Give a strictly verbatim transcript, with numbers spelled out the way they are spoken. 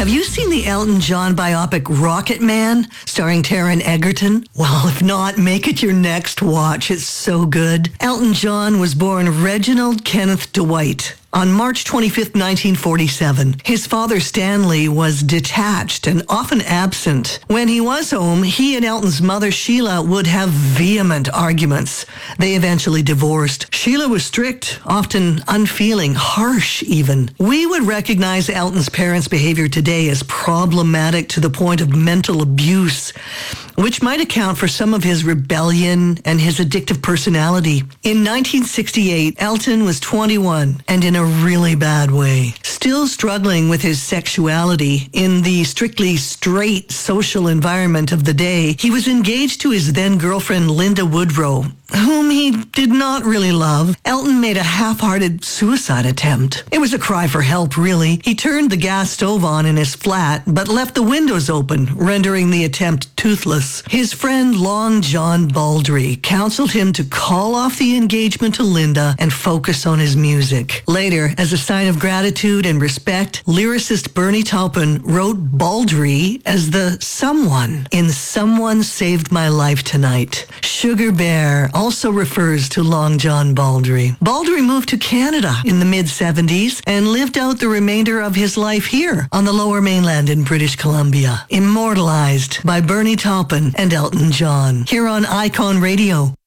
Have you seen the Elton John biopic Rocket Man, starring Taron Egerton? Well, if not, make it your next watch. It's so good. Elton John was born Reginald Kenneth Dwight on March twenty-fifth, nineteen forty-seven. His father, Stanley, was detached and often absent. When he was home, he and Elton's mother, Sheila, would have vehement arguments. They eventually divorced. Sheila was strict, often unfeeling, harsh even. We would recognize Elton's parents' behavior today as problematic to the point of mental abuse, which might account for some of his rebellion and his addictive personality. In nineteen sixty-eight, Elton was twenty-one and in a really bad way. Still struggling with his sexuality in the strictly straight social environment of the day, he was engaged to his then-girlfriend Linda Woodrow, whom he did not really love. Elton made a half-hearted suicide attempt. It was a cry for help, really. He turned the gas stove on in his flat, but left the windows open, rendering the attempt toothless. His friend Long John Baldry counseled him to call off the engagement to Linda and focus on his music. Later, as a sign of gratitude and respect, lyricist Bernie Taupin wrote Baldry as the someone in Someone Saved My Life Tonight. Sugar Bear also refers to Long John Baldry. Baldry moved to Canada in the mid-seventies and lived out the remainder of his life here on the Lower Mainland in British Columbia. Immortalized by Bernie Taupin and Elton John. Here on Icon Radio.